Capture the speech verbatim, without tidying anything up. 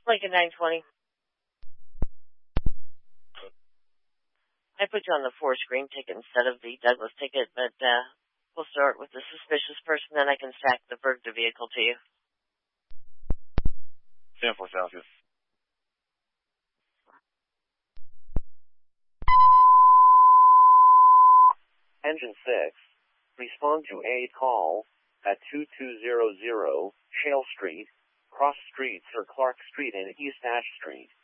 Like a nine twenty. I put you on the four screen ticket instead of the Douglas ticket, but uh, we'll start with the suspicious person, then I can stack the Bergda vehicle to you. ten four Celsius. Engine six, respond to a call at two two zero zero Shale Street, cross streets or Clark Street and East Ash Street.